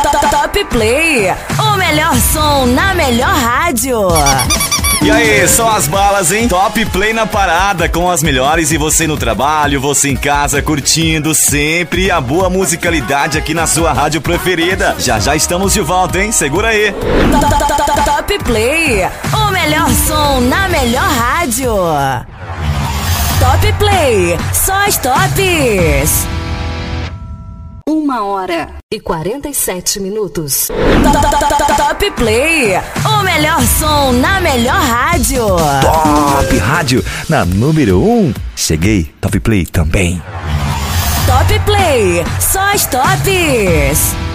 Top Play, o melhor som na melhor rádio. E aí, só as balas, hein? Top Play na parada, com as melhores, e você no trabalho, você em casa, curtindo sempre a boa musicalidade aqui na sua rádio preferida. Já já estamos de volta, hein? Segura aí. Top Play, o melhor som na melhor rádio. Top Play, só as tops. 1h47. Top Play, o melhor som na melhor rádio. Top Rádio, na número 1. Cheguei, Top Play também. Top Play, só as tops.